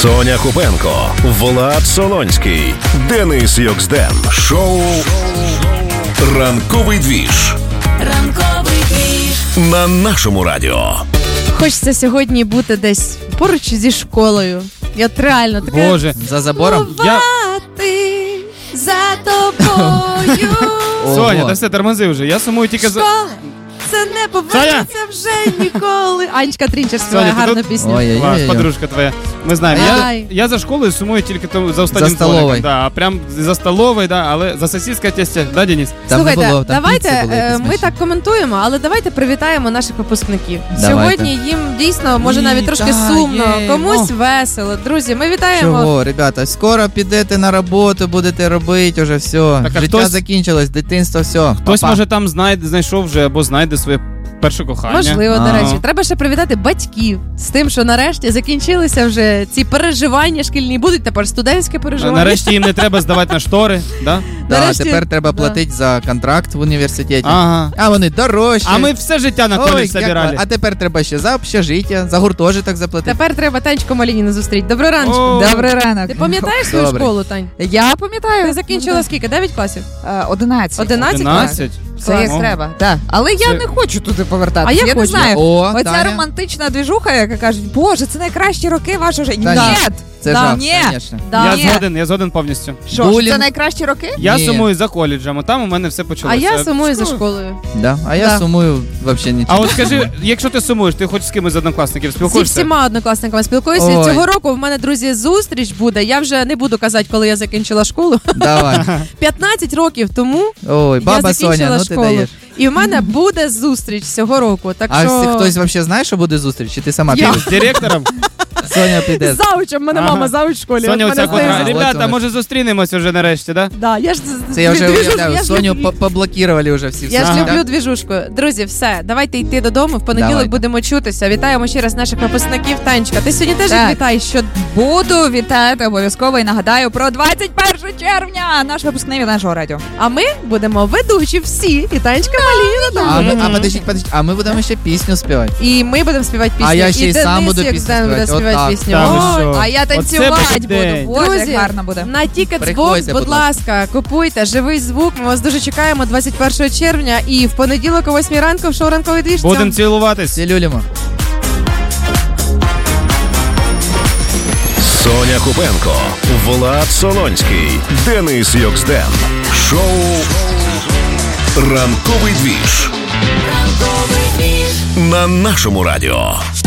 Соня Купенко, Влад Солонський, Денис Йоксден. Шоу «Ранковий двіж». Ранковий двіж. На нашому радіо. Хочеться сьогодні бути десь поруч зі школою. Я реально таке... Боже, за забором. За тобою. Соня, та все, тормози вже. Я сумую тільки за... Школа, це не повернеться вже ніколи. Анечка Трінчер співає гарну пісню. Клас, подружка твоя. Ми знаємо. Я за школою сумую тільки за останнім столиком. Да, прям за столовою, да, але за сосиска тестя. Да, Денис? Слухайте, давайте, ми так коментуємо, але давайте привітаємо наших випускників. Сьогодні їм дійсно, може навіть трошки сумно, комусь весело. Друзі, ми вітаємо. Чого, ребята, скоро підете на роботу, будете робити вже все. Так, життя закінчилось, дитинство, все. Хтось, може, там знайшов вже або знайде своє перше кохання. Можливо, до речі. Треба ще привітати батьків з тим, що нарешті закінчилися вже ці переживання шкільні. Будуть тепер студентське переживання. Нарешті їм не треба здавати на штори, да? Нарешті, тепер треба платити за контракт в університеті. Ага. А вони дорожчі. А ми все життя на коледж собирали. А тепер треба ще за общежиття, за гуртожиток заплатити. Тепер треба Танечку Малініну зустріти. Доброго ранку. Добрий ранок. Ти пам'ятаєш свою школу, Тань? Я пам'ятаю. Ти закінчила скільки? 9 класів? 11. 11? Це як треба. Так. Але я не хочу туди повертатися. А я не хочу. знаю. Оця Таня. романтична двіжуха, яка кажуть, Боже, це найкращі роки вашого життя. Таня. Ні. Це жах, звісно. Я згоден повністю. Що, це найкращі роки? Я Ні. сумую за коледжем, а там у мене все почалося. А я сумую за школою. Да? А я сумую взагалі А нічого. от скажи, якщо ти сумуєш, ти хоч з кимось з однокласників Зі спілкуєшся? всіма однокласниками спілкуюся. Ой. Цього року в мене, друзі, зустріч буде. Я вже не буду казати, коли я закінчила школу. Давай. 15 років тому Ой, баба я закінчила Соня, ну ти школу. даєш. І в мене буде зустріч цього року. Так А що... хтось взагалі знає, що буде зустріч? Чи ти сама Я. підеш? З директором? Соня піде. З заучем, мене мама зауч в школі. Соня, От оця мене квадра. здається- Ребята, може зустрінемось уже нарешті, да? Да, я ж Це я вже двіжу- уявляю, я ж Соню люблю- поблокували вже всі. Я ж соцмережі, люблю да? двіжушку. Друзі, все, давайте йти додому. В понеділок Давайте. будемо чутися. Вітаємо ще раз наших випускників. Танечка, ти сьогодні теж Так. вітаєш, що Буду вітати обов'язково і нагадаю про 21 червня, наш випускний від нашого радіо. а ми будемо ведучі всі. І Танечка Маліна А, там. подождіть, а ми будемо ще пісню співати. І ми будемо співати пісню. А я ще й Денис сам буду Йоксден пісню буде співати. співати Отак. пісню. Та ви Ой, що? А я Оце танцювати буде день. буду. Боже, Друзі, як гарно буде. на Ticketsbox, Приходьте, будь ласка, купуйте живий звук. Ми вас дуже чекаємо 21 червня. І в понеділок о 8 ранку в шоу «Ранковий двіж». Будемо цілуватись. Всі люлімо. Соня Купенко, Влад Солонський, Денис Йоксден. Шоу «Ранковий двіж». Ранковий двіж. На нашому радіо.